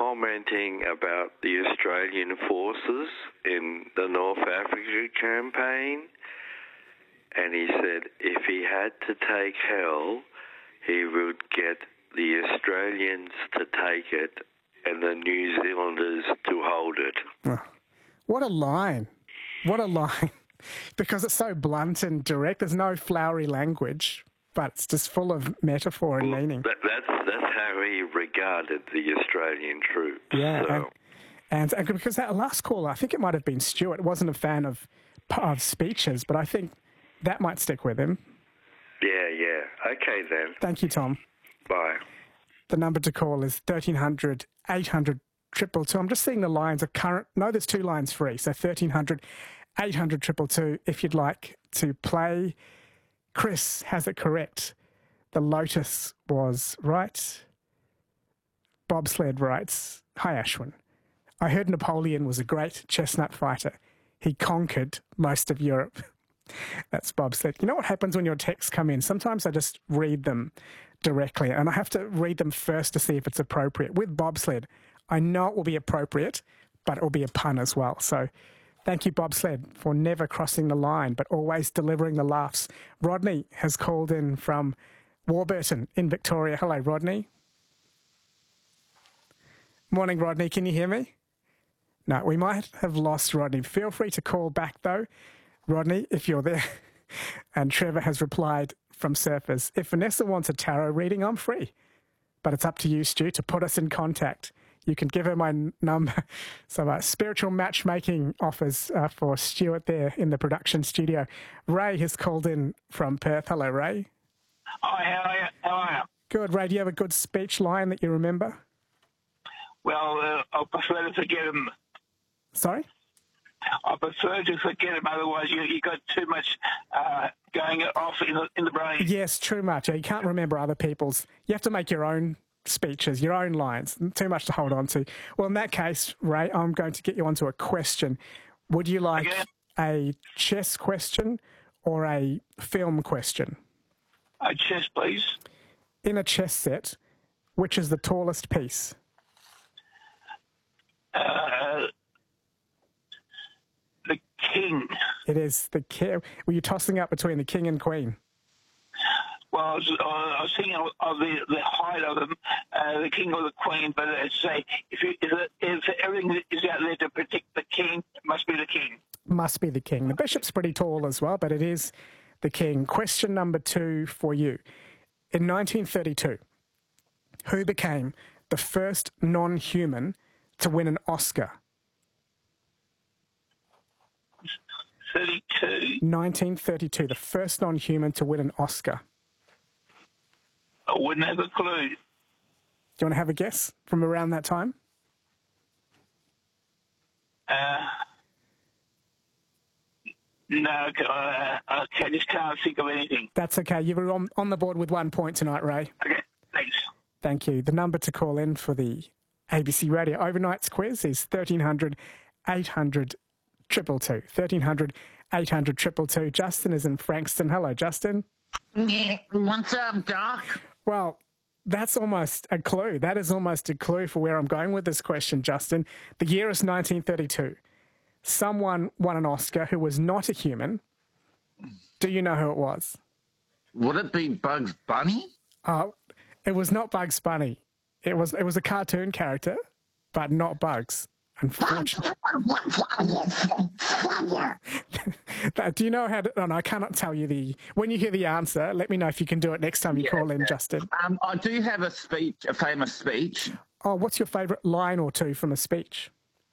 commenting about the Australian forces in the North Africa campaign, and he said if he had to take hell, he would get the Australians to take it and the New Zealanders to hold it. Oh, what a line. What a line. Because it's so blunt and direct. There's no flowery language, but it's just full of metaphor and meaning. That's how he regarded the Australian troops. Yeah, so. and because that last caller, I think it might have been Stuart, wasn't a fan of speeches, but I think that might stick with him. Yeah. Okay, then. Thank you, Tom. Bye. The number to call is 1300 800 222. I'm just seeing the lines are current. No, there's 2 lines free, so 1300 800 222 if you'd like to play. Chris has it correct. The Lotus was right. Bobsled writes, "Hi Ashwin. I heard Napoleon was a great chestnut fighter. He conquered most of Europe." That's Bobsled. You know what happens when your texts come in? Sometimes I just read them directly and I have to read them first to see if it's appropriate. With Bobsled, I know it will be appropriate, but it will be a pun as well. So thank you, Bobsled, for never crossing the line, but always delivering the laughs. Rodney has called in from Warburton in Victoria. Hello, Rodney. Morning, Rodney. Can you hear me? No, we might have lost Rodney. Feel free to call back, though, Rodney, if you're there. And Trevor has replied from Surfers, "If Vanessa wants a tarot reading, I'm free. But it's up to you, Stu, to put us in contact. You can give her my number." So spiritual matchmaking offers for Stuart there in the production studio. Ray has called in from Perth. Hello, Ray. Hi, how are you? Good, Ray. Do you have a good speech line that you remember? Well, I prefer to forget them. Sorry? I prefer to forget them, otherwise you got too much going off in the brain. Yes, too much. You can't remember other people's. You have to make your own speeches, your own lines. Too much to hold on to. Well, in that case, Ray, I'm going to get you onto a question. Would you like a chess question or a film question? A chess, please. In a chess set, which is the tallest piece? The king. It is the king. Were you tossing up between the king and queen? Well, I was thinking of the height of them, the king or the queen, but say if everything is out there to protect the king, it must be the king. Must be the king. The bishop's pretty tall as well, but it is the king. Question number 2 for you. In 1932, who became the first non-human to win an Oscar? 32. 1932, the first non-human to win an Oscar. I wouldn't have a clue. Do you want to have a guess from around that time? No, I just can't think of anything. That's okay. You were on the board with 1 point tonight, Ray. Okay, thanks. Thank you. The number to call in for the ABC Radio Overnights quiz is 1300 800 222. 1300 800 222. Justin is in Frankston. Hello, Justin. What's up, Doc? Well, that's almost a clue. That is almost a clue for where I'm going with this question, Justin. The year is 1932. Someone won an Oscar who was not a human. Do you know who it was? Would it be Bugs Bunny? It was not Bugs Bunny. It was a cartoon character, but not Bugs, unfortunately. Do you know how to... Oh, no, I cannot tell you when you hear the answer, let me know if you can do it next time you call in, Justin. I do have a famous speech. Oh, what's your favourite line or two from a speech?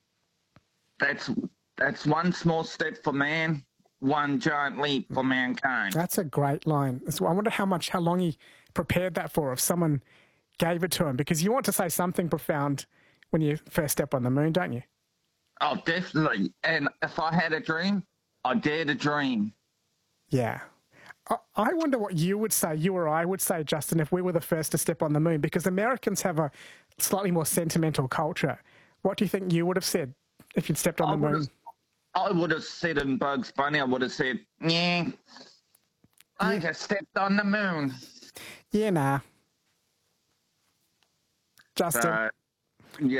That's one small step for man, one giant leap for mankind. That's a great line. I wonder how long he prepared that for, if someone gave it to him, because you want to say something profound when you first step on the moon, don't you? Oh, definitely. And if I had a dream, I dare to dream. Yeah. I wonder what you would say, you or I would say, Justin, if we were the first to step on the moon, because Americans have a slightly more sentimental culture. What do you think you would have said if you'd stepped on the moon? I would have said in Bugs Bunny, I would have said, yeah, I just stepped on the moon. Yeah, nah. Justin.